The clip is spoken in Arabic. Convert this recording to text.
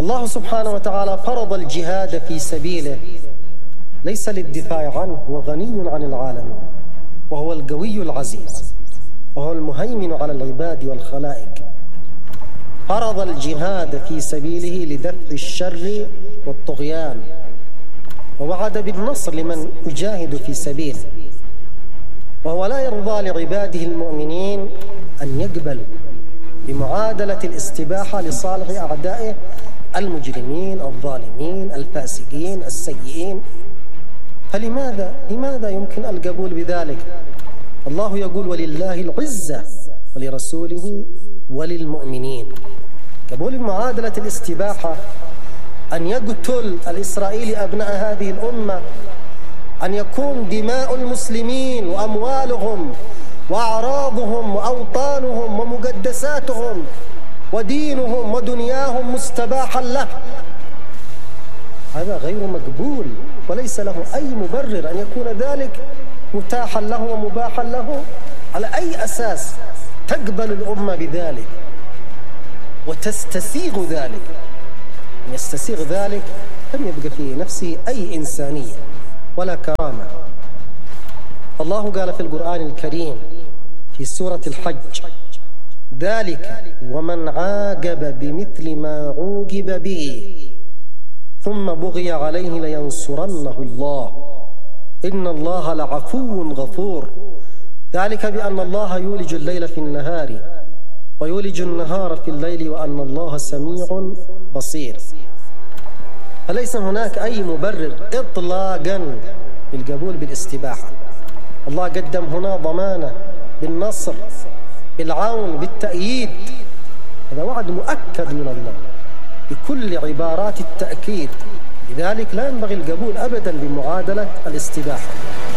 الله سبحانه وتعالى فرض الجهاد في سبيله ليس للدفاع عنه، هو غني عن العالمين، وهو القوي العزيز، وهو المهيمن على العباد والخلائق. فرض الجهاد في سبيله لدفع الشر والطغيان، ووعد بالنصر لمن يجاهد في سبيله، وهو لا يرضى لعباده المؤمنين أن يقبلوا بمعادلة الاستباحة لصالح أعدائه المجرمين الظالمين الفاسقين السيئين. لماذا يمكن القبول بذلك؟ الله يقول: ولله العزة ولرسوله وللمؤمنين. قبول معادلة الاستباحة أن يقتل الإسرائيلي أبناء هذه الأمة، أن يكون دماء المسلمين وأموالهم وأعراضهم وأوطانهم ومقدساتهم ودينهم ودنياهم مستباحا له، هذا غير مقبول، وليس له أي مبرر أن يكون ذلك متاحا له ومباحا له. على أي أساس تقبل الأمة بذلك وتستسيغ ذلك؟ أن يستسيغ ذلك لم يبقى في نفسه أي إنسانية ولا كرامة. الله قال في القرآن الكريم في سورة الحج: ذلك ومن عاقب بمثل ما عوقب به ثم بغي عليه لينصرنه الله إن الله لعفو غفور. ذلك بأن الله يولج الليل في النهار ويولج النهار في الليل وأن الله سميع بصير. فليس هناك أي مبرر إطلاقا للقبول بالاستباحة. الله قدم هنا ضمانة بالنصر بالعون بالتأييد، هذا وعد مؤكد من الله بكل عبارات التأكيد. لذلك لا ينبغي القبول أبدا بمعادلة الاستباحة.